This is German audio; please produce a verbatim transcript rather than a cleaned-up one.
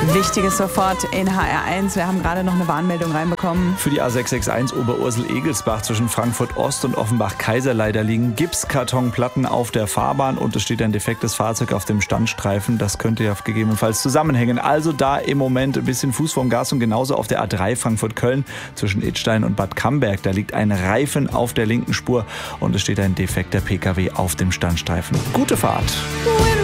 Wichtiges sofort in H R eins. Wir haben gerade noch eine Warnmeldung reinbekommen. Für die A sechs sechs eins Oberursel-Egelsbach zwischen Frankfurt Ost und Offenbach-Kaiserleider liegen Gipskartonplatten auf der Fahrbahn und es steht ein defektes Fahrzeug auf dem Standstreifen. Das könnte ja gegebenenfalls zusammenhängen. Also da im Moment ein bisschen Fuß vorm Gas und genauso auf der A drei Frankfurt-Köln zwischen Idstein und Bad Camberg. Da liegt ein Reifen auf der linken Spur und es steht ein defekter P K W auf dem Standstreifen. Gute Fahrt!